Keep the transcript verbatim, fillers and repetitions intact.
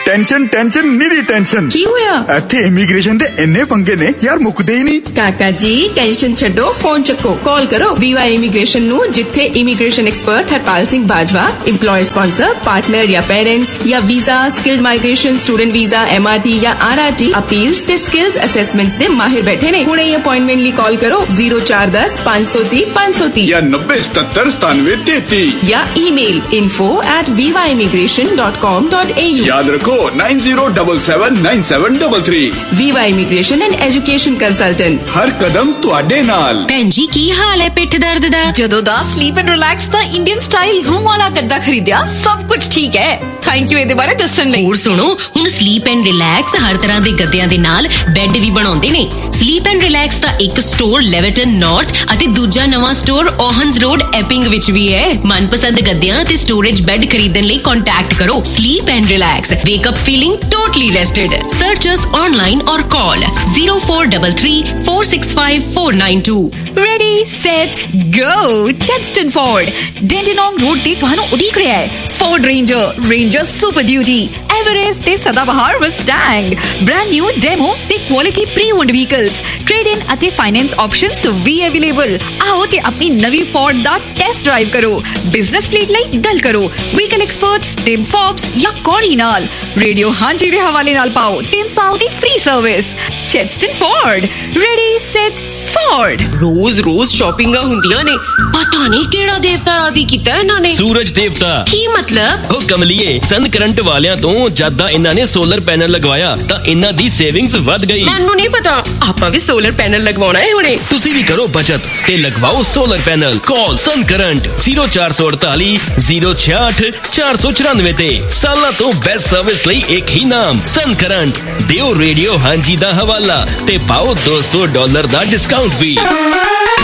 Tension tension निरी tension की होया? इत्थे इमीग्रेशन दे इन्ने पंगे ने यार मुकदे ही नहीं। काका जी टेंशन छड्डो, फोन चक्को, कॉल करो वीवा इमीग्रेशन नु, जिथे immigration expert Harpal Singh Bajwa employer sponsor partner या पेरेंट्स या visa skilled migration student visa MRT या आरआरटी अपील्स ते स्किल्स असेसमेंट्स दे माहिर बैठे ने। हुणे अपॉइंटमेंट ली कॉल करो जीरो चार दस पांच सौ तीस पांच सौ तीस या नब्बे सतर सतानवे तेती या email info at viva immigration dot com dot a u। याद रखो nine zero double seven nine seven double three. Viva Immigration and Education Consultant। हर कदम तुहाडे नाल। भैन जी की हाल है पिठ दर्द दा? जदों दा स्लीप एंड रिलैक्स दा इंडियन स्टाइल रूम वाला गद्दा खरीदिया सब कुछ ठीक है। थैंक यू ਇਹਦੇ ਬਾਰੇ ਦੱਸਣ ਲਈ। ਹੋਰ ਸੁਣੋ, ਹੁਣ ਸਲੀਪ ਐਂਡ ਰਿਲੈਕਸ ਹਰ ਤਰ੍ਹਾਂ ਦੇ ਗੱਦਿਆਂ ਦੇ ਨਾਲ ਬੈੱਡ ਵੀ ਬਣਾਉਂਦੇ ਨੇ। ਸਲੀਪ ਐਂਡ ਰਿਲੈਕਸ ਦਾ ਇੱਕ ਸਟੋਰ ਲੈਵਰਟਨ ਨਾਰਥ ਅਤੇ ਦੂਜਾ ਨਵਾਂ ਸਟੋਰ ਓਹਨਸ ਰੋਡ ਐਪਿੰਗ ਵਿੱਚ ਵੀ ਹੈ। ਮਨਪਸੰਦ ਗੱਦਿਆਂ ਤੇ ਸਟੋਰੇਜ ਬੈੱਡ ਖਰੀਦਣ ਲਈ ਕੰਟੈਕਟ ਕਰੋ sleep and relax. ਵੇਕ up feeling totally ਰੈਸਟਡ। Search us online ਔਰ ਕਾਲ zero four three three four six five four nine two। Ready, set, go! Chadstone Ford, Dandenong Road ਤੇ ਤੁਹਾਨੂੰ ਉਡੀਕ ਰਿਹਾ ਹੈ। Ford Ranger, Ranger Super Duty, Everest ਤੇ ਸਦਾਬਹਾਰ Mustang, brand new demo ਤੇ quality pre-owned vehicles, trade-in ਅਤੇ finance options ਵੀ available। ਆਓ ਤੇ ਆਪਣੀ ਨਵੀਂ Ford ਦਾ ਟੈਸਟ ਡਰਾਈਵ ਕਰੋ। ਬਿਜ਼ਨਸ ਫਲੀਟ ਲਈ ਗੱਲ ਕਰੋ ਵਹੀਕਲ ਐਕਸਪਰਟਸ ਟਿਮ ਫੋਬਸ ਜਾਂ ਕੋਰੀ ਨਾਲ। ਰੇਡੀਓ ਹਾਂਜੀ ਦੇ ਹਵਾਲੇ ਨਾਲ ਪਾਓ ਤਿੰਨ ਸਾਲ ਦੀ free service. Chadstone Ford, ready, set, Ford। रोज रोज शॉपिंगा हुंदियां ने, पता नहीं केड़ा देवता राजी कीता है इन्हां ने। सूरज देवता की मतलब? ओ कमलिए, सन करंट वालियां तो जद दा इन्हां ने सोलर पैनल लगवाया तां इन्हां दी सेविंग्स वध गई। मैनू नहीं पता, आपां भी सोलर पैनल लगवाना है हुणे। तुसी भी करो बचत ते लगवाओ सोलर पैनल। कॉल सन करंट जीरो चार सौ अड़ताली जीरो छियाठ चार सौ चौरानवे ते। सालां तो बेस्ट सर्विस लई एक ही नाम सन करंट। दियो रेडियो हांजी दा हवाला ते पाओ दो सौ डॉलर दा डिस्काउंट भी।